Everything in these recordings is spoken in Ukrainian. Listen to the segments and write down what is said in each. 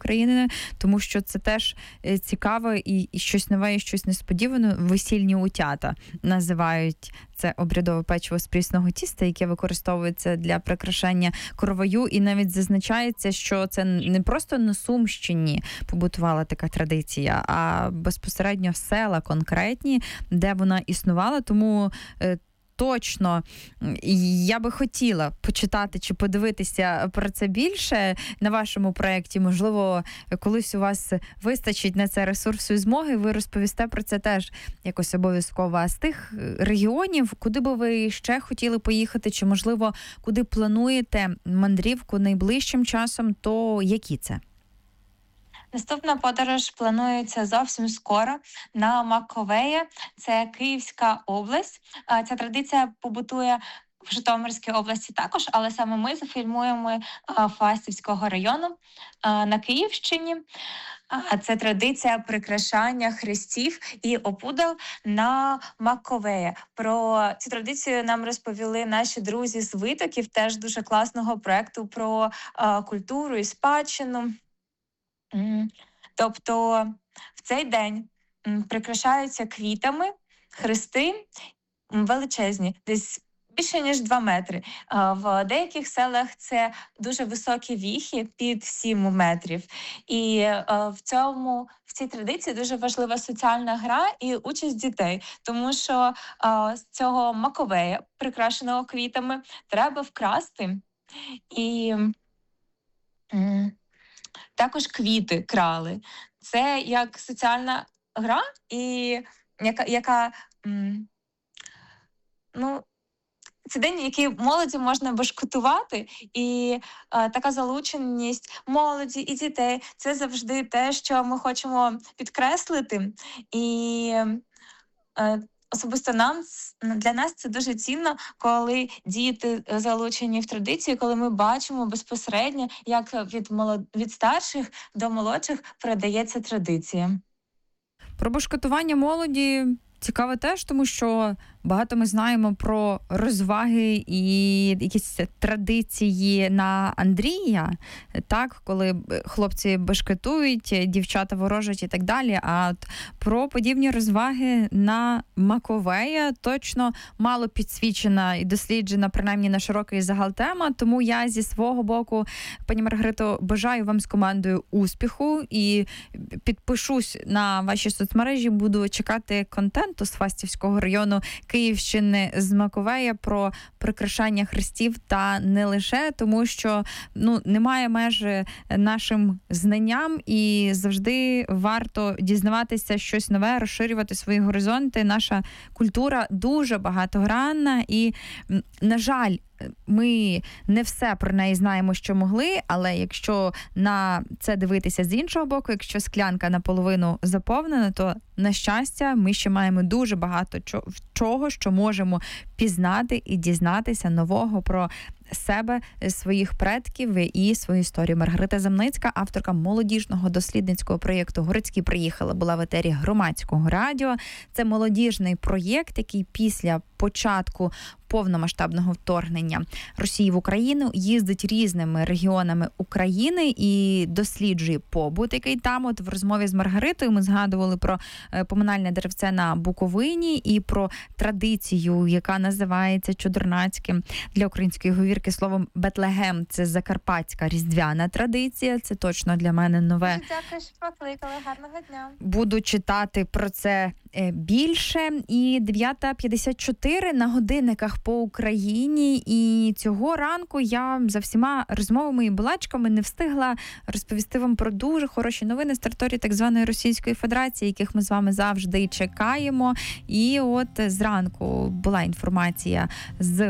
України, тому що це теж цікаво і щось нове, і щось несподіване. Весільні утята називають це обрядове печиво з прісного тіста, яке використовується для прикрашання короваю, і навіть зазначається, що це не просто на Сумщині побутувала така традиція, а безпосередньо села конкретні, де вона існувала, тому точно я би хотіла почитати чи подивитися про це більше на вашому проєкті. Можливо, колись у вас вистачить на це ресурсу і змоги, ви розповісте про це теж якось обов'язково. А з тих регіонів, куди би ви ще хотіли поїхати, чи, можливо, куди плануєте мандрівку найближчим часом, то які це? Наступна подорож планується зовсім скоро на Маковея. Це Київська область. Ця традиція побутує в Житомирській області також, але саме ми зафільмуємо Фастівського району на Київщині. Це традиція прикрашання хрестів і опудал на Маковея. Про цю традицію нам розповіли наші друзі з Витоків, теж дуже класного проєкту про культуру і спадщину. Тобто в цей день прикрашаються квітами хрести величезні, десь більше ніж 2 метри. В деяких селах це дуже високі віхи під 7 метрів. І в цій традиції дуже важлива соціальна гра і участь дітей, тому що з цього Маковея, прикрашеного квітами, треба вкрасти і також квіти крали. Це як соціальна гра, і яка це день, який молоді можна бешкетувати, і така залученість молоді і дітей – це завжди те, що ми хочемо підкреслити. І особисто для нас це дуже цінно, коли діти залучені в традицію, коли ми бачимо безпосередньо, як від старших до молодших передається традиція. Про бешкетування молоді цікаво теж, тому що багато ми знаємо про розваги і якісь традиції на Андрія, так, коли хлопці бешкетують, дівчата ворожать і так далі. А от про подібні розваги на Маковея точно мало підсвічена і досліджена, принаймні на широкий загал тема. Тому я зі свого боку, пані Маргарито, бажаю вам з командою успіху і підпишусь на ваші соцмережі, буду чекати контенту з Фастівського району Київщини, з Маковея, про прикрашання хрестів та не лише, тому що немає межі нашим знанням і завжди варто дізнаватися щось нове, розширювати свої горизонти. Наша культура дуже багатогранна і, на жаль, ми не все про неї знаємо, що могли, але якщо на це дивитися з іншого боку, якщо склянка наполовину заповнена, то, на щастя, ми ще маємо дуже багато чого, що можемо пізнати і дізнатися нового про себе, своїх предків і свою історію. Маргарита Замницька, авторка молодіжного дослідницького проєкту «Городські приїхали», була в етері Громадського радіо. Це молодіжний проєкт, який після початку повномасштабного вторгнення Росії в Україну їздить різними регіонами України і досліджує побут, який там. От в розмові з Маргаритою ми згадували про поминальне деревце на Буковині і про традицію, яка називається чудернацьким для української говірки словом Бетлегем. Це закарпатська різдвяна традиція. Це точно для мене нове. Дякую, що покликали. Гарного дня. Буду читати про це більше. І 9:54 на годинниках по Україні. І цього ранку я за всіма розмовами і балачками не встигла розповісти вам про дуже хороші новини з території так званої Російської Федерації, яких ми з вами завжди чекаємо. І от зранку була інформація з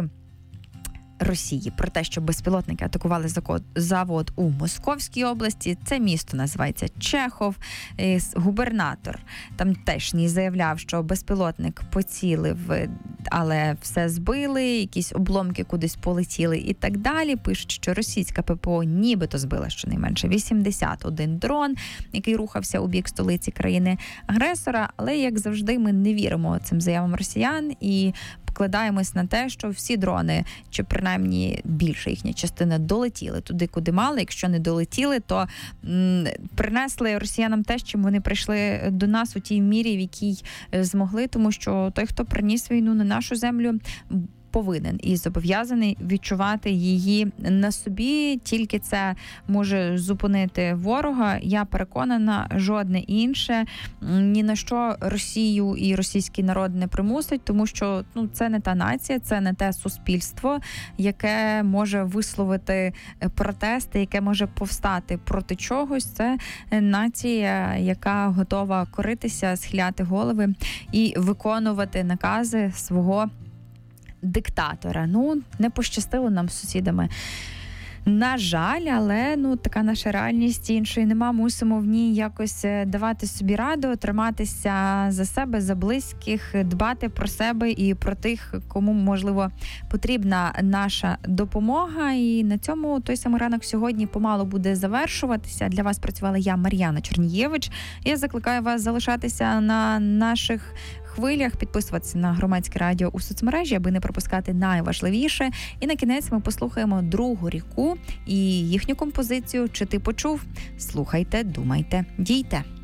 Росії про те, що безпілотники атакували завод у Московській області. Це місто називається Чехов. Губернатор тамтешній заявляв, що безпілотник поцілив, але все збили, якісь обломки кудись полетіли і так далі. Пишуть, що російська ППО нібито збила щонайменше 81 дрон, який рухався у бік столиці країни-агресора. Але, як завжди, ми не віримо цим заявам росіян і вкладаємось на те, що всі дрони, чи принаймні більша їхня частина, долетіли туди, куди мали. Якщо не долетіли, то принесли росіянам те, з чим вони прийшли до нас у тій мірі, в якій змогли, тому що той, хто приніс війну на нашу землю, повинен і зобов'язаний відчувати її на собі. Тільки це може зупинити ворога. Я переконана, жодне інше ні на що Росію і російський народ не примусить, тому що це не та нація, це не те суспільство, яке може висловити протести, яке може повстати проти чогось. Це нація, яка готова коритися, схиляти голови і виконувати накази свого диктатора. Не пощастило нам з сусідами. На жаль, але така наша реальність, іншої нема. Мусимо в ній якось давати собі раду, триматися за себе, за близьких, дбати про себе і про тих, кому, можливо, потрібна наша допомога. І на цьому той самий ранок сьогодні помалу буде завершуватися. Для вас працювала я, Мар'яна Чернієвич. Я закликаю вас залишатися на наших хвилях, підписуватися на Громадське радіо у соцмережі, аби не пропускати найважливіше. І на кінець ми послухаємо Другу ріку і їхню композицію «Чи ти почув?». Слухайте, думайте, дійте.